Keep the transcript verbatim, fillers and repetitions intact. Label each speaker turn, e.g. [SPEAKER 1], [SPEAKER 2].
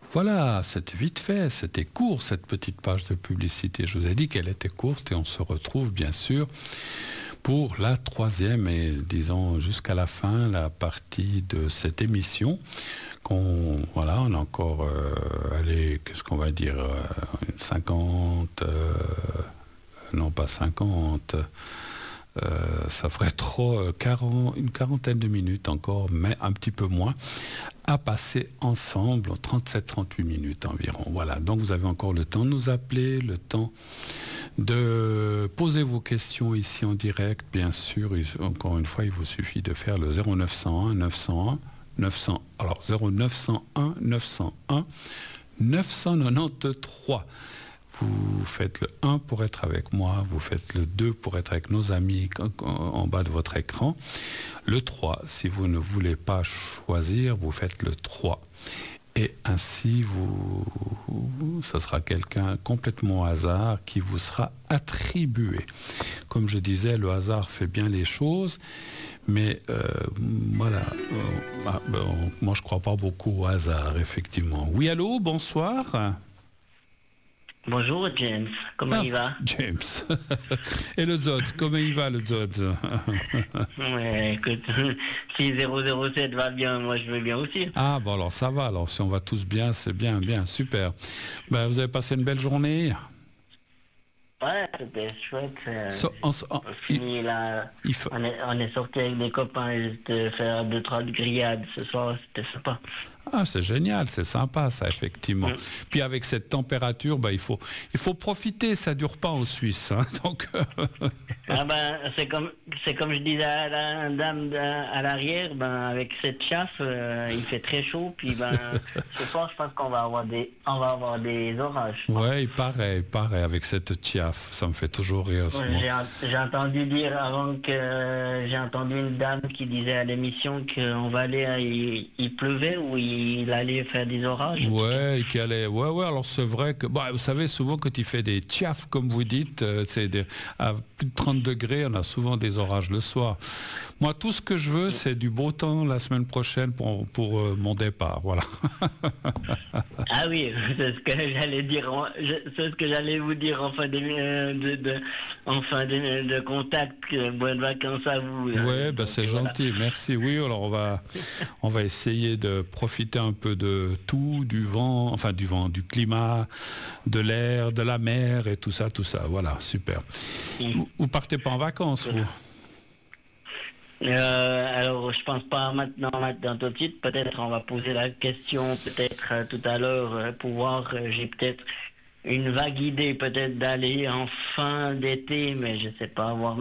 [SPEAKER 1] Voilà, c'était vite fait, c'était court cette petite page de publicité. Je vous ai dit qu'elle était courte et on se retrouve bien sûr pour la troisième et disons jusqu'à la fin, la partie de cette émission. Qu'on, voilà, on a encore, euh, allez, qu'est-ce qu'on va dire, euh, cinquante, euh, non pas cinquante, euh, ça ferait trop, euh, quarante, une quarantaine de minutes encore, mais un petit peu moins, à passer ensemble, trente-sept à trente-huit minutes environ. Voilà, donc vous avez encore le temps de nous appeler, le temps de poser vos questions ici en direct, bien sûr. Encore une fois, il vous suffit de faire le zéro neuf cent un neuf cent un neuf cents, alors zéro neuf cent un neuf cent un neuf cent quatre-vingt-treize. Vous faites le un pour être avec moi, vous faites le deux pour être avec nos amis en bas de votre écran. Le trois, si vous ne voulez pas choisir, vous faites le trois. Et ainsi, vous, ce sera quelqu'un complètement au hasard qui vous sera attribué. Comme je disais, le hasard fait bien les choses, mais euh, voilà, euh, bah, bon, moi je ne crois pas beaucoup au hasard, effectivement. Oui, allô, bonsoir.
[SPEAKER 2] Bonjour James, comment
[SPEAKER 1] ah,
[SPEAKER 2] il va?
[SPEAKER 1] James. Et le Zod, comment il va le Zod?
[SPEAKER 2] Ouais, écoute, si zéro zéro sept va bien, moi je vais bien aussi.
[SPEAKER 1] Ah bon, alors ça va, alors si on va tous bien, c'est bien, bien, super. Ben, vous avez passé une belle journée?
[SPEAKER 2] Ouais, c'était chouette. Euh,
[SPEAKER 1] so, on, on,
[SPEAKER 2] fini, il, là, il faut... on, est, on est sorti avec des copains de faire deux, trois grillades ce soir, c'était sympa.
[SPEAKER 1] Ah, c'est génial, c'est sympa ça, effectivement. Mm. Puis avec cette température, bah, il, faut, il faut profiter, ça ne dure pas en Suisse. Hein, donc,
[SPEAKER 2] ah ben, c'est comme, c'est comme je disais à la dame à l'arrière, ben, avec cette chauffe, euh, il fait très chaud, puis ben, ce soir, je pense qu'on va avoir des, on va avoir des orages.
[SPEAKER 1] Oui, pareil, pareil, avec cette chauffe, ça me fait toujours rire.
[SPEAKER 2] Ouais, j'ai, j'ai entendu dire avant que, euh, j'ai entendu une dame qui disait à l'émission qu'on va aller, à, il, il pleuvait ou il il allait faire des orages.
[SPEAKER 1] Ouais, qui allait. Ouais, ouais. Alors c'est vrai que, bah, vous savez, souvent quand il fait des tchaf, comme vous dites, euh, c'est des, à plus de trente degrés, on a souvent des orages le soir. Moi, tout ce que je veux, c'est du beau temps la semaine prochaine pour pour euh, mon départ. Voilà.
[SPEAKER 2] Ah oui, c'est ce que j'allais dire. C'est ce que j'allais vous dire en fin de, de, de en fin de, de contact. Bonnes vacances à vous.
[SPEAKER 1] Ouais, bah, c'est voilà. Gentil. Merci. Oui, alors on va on va essayer de profiter un peu de tout, du vent, enfin du vent, du climat, de l'air, de la mer et tout ça, tout ça. Voilà, super. Mmh. Vous, vous partez pas en vacances, vous?
[SPEAKER 2] Euh, alors, je pense pas maintenant, maintenant tout de suite. Peut-être on va poser la question, peut-être euh, tout à l'heure, euh, pour voir. Euh, j'ai peut-être une vague idée, peut-être d'aller en fin d'été, mais je sais pas, voir.